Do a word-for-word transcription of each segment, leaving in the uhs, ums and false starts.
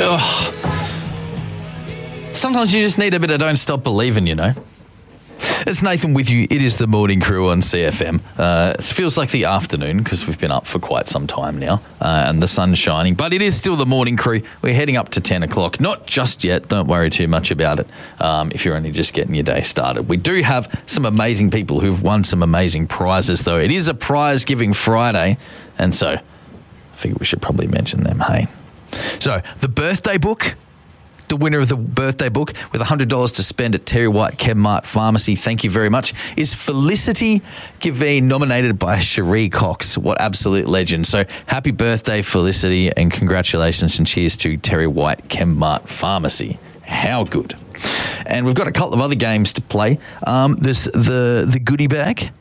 oh, sometimes you just need a bit of don't stop believing, you know. It's Nathan with you. It is the Morning Crew on C F M. Uh, it feels like the afternoon because we've been up for quite some time now uh, and the sun's shining. But it is still the Morning Crew. We're heading up to ten o'clock. Not just yet. Don't worry too much about it um, if you're only just getting your day started. We do have some amazing people who've won some amazing prizes, though. It is a prize-giving Friday, and so I figure we should probably mention them, hey? So, the birthday book. The winner of the birthday book with one hundred dollars to spend at Terry White Chemmart Pharmacy, thank you very much, is Felicity Gavine, nominated by Cherie Cox. What absolute legend. So happy birthday, Felicity, and congratulations and cheers to Terry White Chemmart Pharmacy. How good. And we've got a couple of other games to play. Um, there's the, the goodie bag.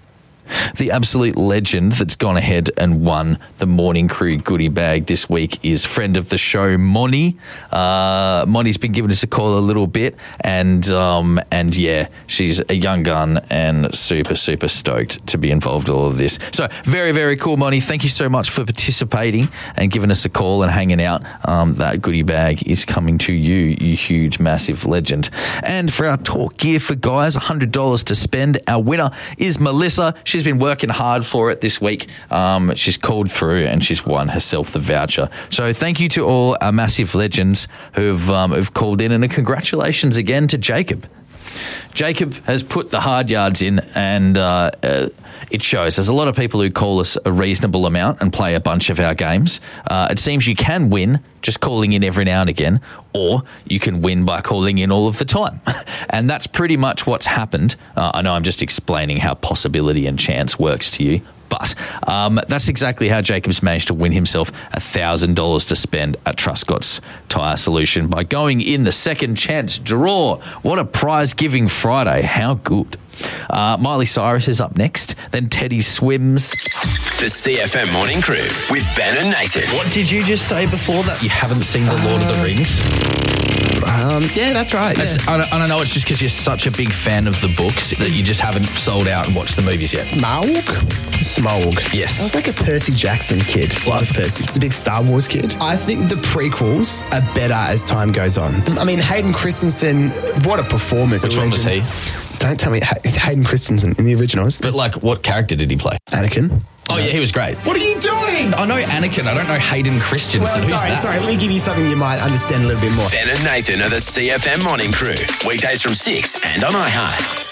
The absolute legend that's gone ahead and won the Morning Crew goodie bag this week is friend of the show, Moni. Uh, Moni's been giving us a call a little bit, and um, and yeah, she's a young gun and super, super stoked to be involved in all of this. So very, very cool, Moni. Thank you so much for participating and giving us a call and hanging out. Um, that goodie bag is coming to you, you huge, massive legend. And for our Talk Gear for Guys, one hundred dollars to spend. Our winner is Melissa. She's been working hard for it this week. Um, she's called through and she's won herself the voucher. So thank you to all our massive legends who've, um, who've called in, and a congratulations again to Jacob. Jacob has put the hard yards in, and uh, uh, it shows. There's a lot of people who call us a reasonable amount and play a bunch of our games. Uh, it seems you can win just calling in every now and again, or you can win by calling in all of the time. And that's pretty much what's happened. Uh, I know I'm just explaining how possibility and chance works to you, but um, that's exactly how Jacob's managed to win himself one thousand dollars to spend at Truscott's Tyre Solution by going in the second chance draw. What a prize-giving Friday. How good. Uh, Miley Cyrus is up next, then Teddy Swims. The C F M Morning Crew with Ben and Nathan. What did you just say before that? You haven't seen The Lord uh, of the Rings? Um, yeah, that's right. Yeah. I, don't, I don't know, it's just because you're such a big fan of the books that you just haven't sold out and watched the movies yet. Smaug? Smaug. Yes. I was like a Percy Jackson kid. Love Percy. It's a big Star Wars kid. I think the prequels are better as time goes on. I mean, Hayden Christensen, what a performance. Which one was he? Don't tell me. It's Hayden Christensen in the originals. But like, what character did he play? Anakin. Oh, yeah, he was great. What are you doing? I know Anakin. I don't know Hayden Christensen. Well, Who's sorry, that? sorry. Let me give you something you might understand a little bit more. Ben and Nathan are the C F M Morning Crew. Weekdays from six and on iHeart.